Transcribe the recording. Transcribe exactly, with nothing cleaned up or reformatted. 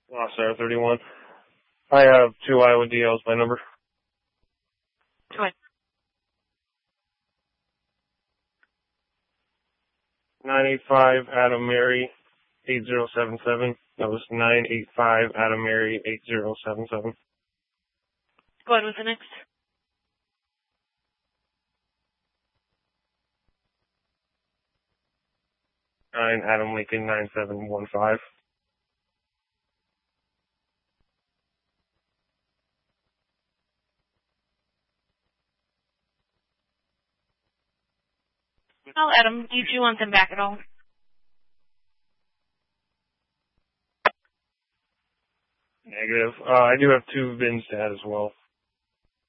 Lost Sarah thirty-one. I have two Iowa D Ls by number. Go ahead. nine eight five Adam Mary eight zero seven seven. That was nine eight five Adam Mary eight zero seven seven. Go ahead with the next. nine Adam Lincoln nine seven one five. Oh, Adam, do you want them back at all? Negative. Uh, I do have two V I Ns to add as well.